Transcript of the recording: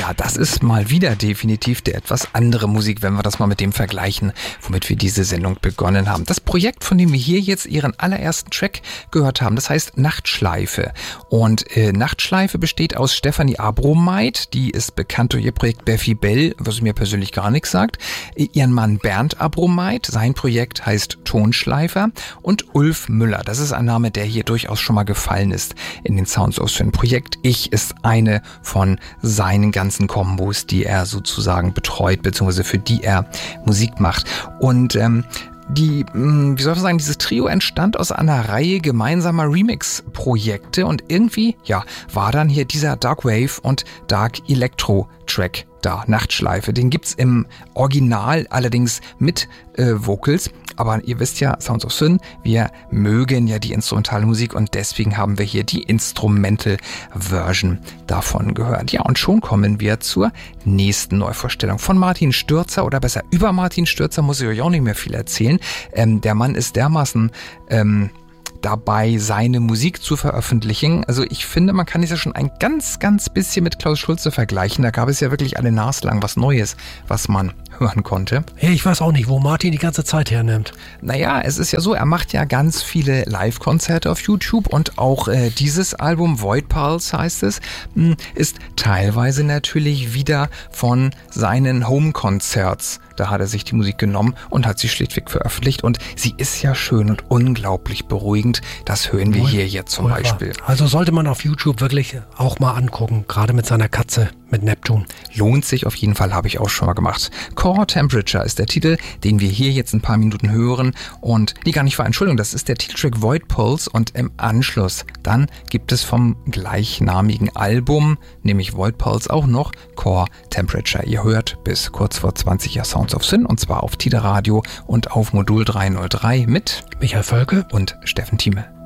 Ja, das ist mal wieder definitiv der etwas andere Musik, wenn wir das mal mit dem vergleichen, womit wir diese Sendung begonnen haben. Das Projekt, von dem wir hier jetzt ihren allerersten Track gehört haben, das heißt Nachtschleife. Und Nachtschleife besteht aus Stefanie Abromeit, die ist bekannt durch ihr Projekt Beffi Bell, was mir persönlich gar nichts sagt, ihren Mann Bernd Abromeit, sein Projekt heißt Tonschleifer, und Ulf Müller, das ist ein Name, der hier durchaus schon mal gefallen ist in den Sounds of Sin Projekt. Ich ist eine von seinen ganzen Kombos, die er sozusagen betreut, beziehungsweise für die er Musik macht. Und wie soll man sagen, dieses Trio entstand aus einer Reihe gemeinsamer Remix-Projekte und irgendwie, ja, war dann hier dieser Dark Wave und Dark Electro Track da, Nachtschleife. Den gibt's im Original allerdings mit Vocals, aber ihr wisst ja, Sounds of Sin, wir mögen ja die instrumentale Musik und deswegen haben wir hier die Instrumental Version davon gehört. Ja, und schon kommen wir zur nächsten Neuvorstellung von Martin Stürzer, oder besser über Martin Stürzer muss ich euch auch nicht mehr viel erzählen. Der Mann ist dermaßen dabei, seine Musik zu veröffentlichen. Also ich finde, man kann es ja schon ein ganz, ganz bisschen mit Klaus Schulze vergleichen. Da gab es ja wirklich alle naslang was Neues, was man hören konnte. Hey, ich weiß auch nicht, wo Martin die ganze Zeit hernimmt. Naja, es ist ja so, er macht ja ganz viele Live-Konzerte auf YouTube und auch dieses Album, Void Pulse heißt es, ist teilweise natürlich wieder von seinen Home-Concerts. Da hat er sich die Musik genommen und hat sie schlichtweg veröffentlicht und sie ist ja schön und unglaublich beruhigend. Das hören wir hier jetzt zum Beispiel. Also sollte man auf YouTube wirklich auch mal angucken, gerade mit seiner Katze, mit Neptun. Lohnt sich auf jeden Fall, habe ich auch schon mal gemacht. Core Temperature ist der Titel, den wir hier jetzt ein paar Minuten hören und gar nicht Entschuldigung, das ist der Titeltrack Void Pulse und im Anschluss dann gibt es vom gleichnamigen Album, nämlich Void Pulse, auch noch Core Temperature. Ihr hört bis kurz vor 20 Jahr Sounds of Sin und zwar auf Tide Radio und auf Modul 303 mit Michael Völke und Steffen Thieme.